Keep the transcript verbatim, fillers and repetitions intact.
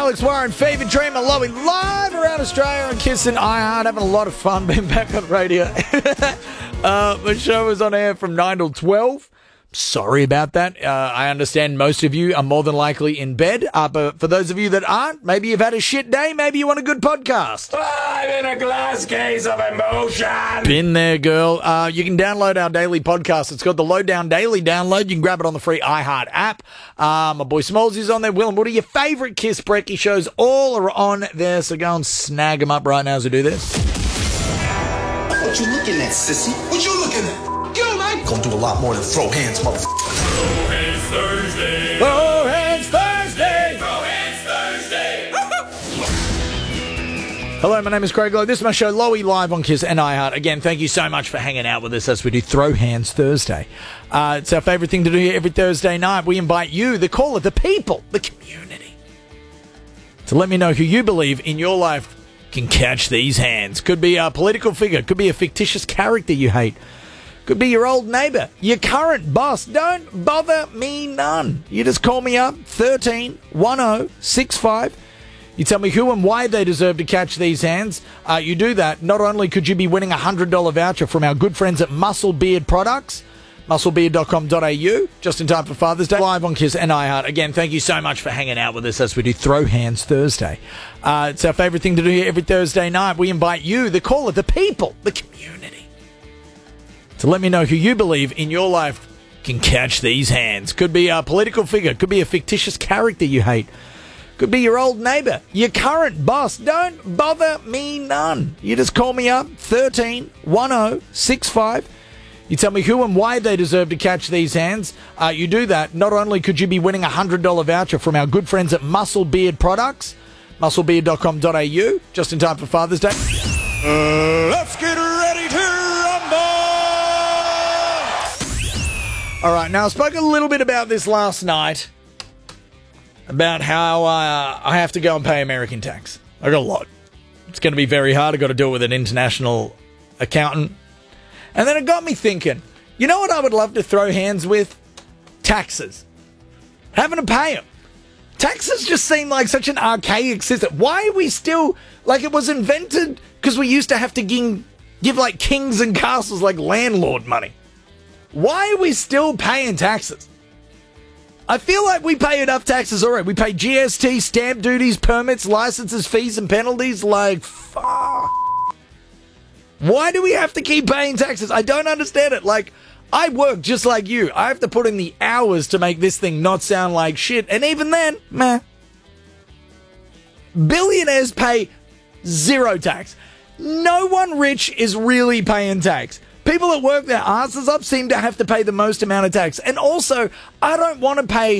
Alex Warren, Fever Dreamer, Lowy, live around Australia and Kiss and iHeart, having a lot of fun being back on radio. uh, the show is on air from nine till twelve. Sorry about that. Uh, I understand most of you are more than likely in bed. Uh, but for those of you that aren't, maybe you've had a shit day. Maybe you want a good podcast. I'm in a glass case of emotion. Been there, girl. Uh, you can download our daily podcast. It's got the Lowdown Daily download. You can grab it on the free iHeart app. Uh, my boy Smallsy's on there. Willem, what are your favourite Kiss Brekkie shows? All are on there, so go and snag them up right now as we do this. What you looking at, sissy? What you looking at? Yo, man. Gonna do a lot more than throw hands, motherfucker. Throw hands Thursday. Throw hands Thursday. Throw hands Thursday. Hello, my name is Craig Lowe. This is my show, Lowy, live on Kiss and iHeart. Again, thank you so much for hanging out with us as we do Throw Hands Thursday. Uh, it's our favourite thing to do here every Thursday night. We invite you, the caller, the people, the community, to let me know who you believe in your life can catch these hands. Could be a political figure, could be a fictitious character you hate, could be your old neighbour, your current boss. Don't bother me none. You just call me up, thirteen one oh six five. You tell me who and why they deserve to catch these hands. Uh, you do that, not only could you be winning a one hundred dollars voucher from our good friends at Muscle Beard Products, muscle beard dot com dot a u, just in time for Father's Day, live on Kiss and iHeart. Again, thank you so much for hanging out with us as we do Throw Hands Thursday. Uh, it's our favourite thing to do here every Thursday night. We invite you, the caller, the people, the community, to let me know who you believe in your life can catch these hands. Could be a political figure, could be a fictitious character you hate, could be your old neighbour, your current boss. Don't bother me none. You just call me up, thirteen one oh six five. You tell me who and why they deserve to catch these hands. Uh, you do that, not only could you be winning a one hundred dollars voucher from our good friends at Muscle Beard Products, muscle beard dot com dot a u, just in time for Father's Day. Uh, let's get ready to rumble! All right, now I spoke a little bit about this last night, about how uh, I have to go and pay American tax. I got a lot. It's going to be very hard. I got to do it with an international accountant. And then it got me thinking, you know what I would love to throw hands with? Taxes. Having to pay them. Taxes just seem like such an archaic system. Why are we still, like it was invented because we used to have to give, give like kings and castles like landlord money. Why are we still paying taxes? I feel like we pay enough taxes already. We pay G S T, stamp duties, permits, licenses, fees, and penalties. Like, fuck. Why do we have to keep paying taxes? I don't understand it. Like, I work just like you. I have to put in the hours to make this thing not sound like shit. And even then, meh. Billionaires pay zero tax. No one rich is really paying tax. People that work their asses up seem to have to pay the most amount of tax. And also, I don't want to pay